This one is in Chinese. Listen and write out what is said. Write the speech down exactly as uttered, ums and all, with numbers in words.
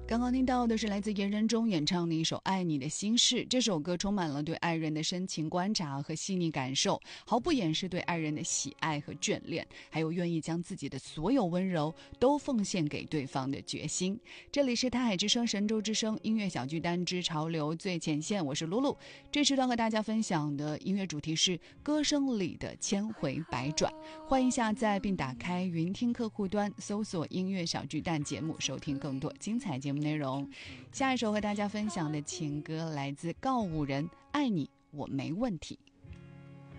刚刚听到的是来自严仁中演唱的一首《爱你的心事》，这首歌充满了对爱人的深情观察和细腻感受，毫不掩饰对爱人的喜爱和眷恋，还有愿意将自己的所有温柔都奉献给对方的决心。这里是台海之声神州之声音乐小巨蛋之潮流最前线，我是露露。这时段和大家分享的音乐主题是歌声里的千回百转，欢迎下载并打开云听客户端，搜索音乐小巨蛋节目，收听更多精彩节目内容。下一首和大家分享的情歌来自告五人，爱你我没问题。